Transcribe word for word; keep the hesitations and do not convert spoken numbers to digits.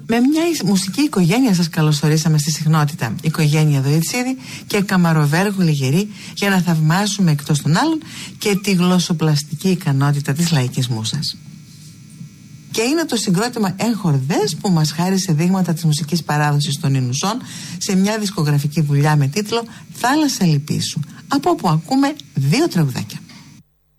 Με μια μουσική οικογένεια σας καλωσορίσαμε στη συχνότητα Οικογένεια Δοϊτσίδη και Καμαροβέργου Λιγερή για να θαυμάσουμε εκτός των άλλων και τη γλωσσοπλαστική ικανότητα της λαϊκισμού σας. Και είναι το συγκρότημα Εγχορδές που μας χάρισε δείγματα της μουσικής παράδοσης των Ινουσών σε μια δισκογραφική δουλειά με τίτλο «Θάλασσα λυπήσου», από όπου ακούμε δύο τραγουδάκια.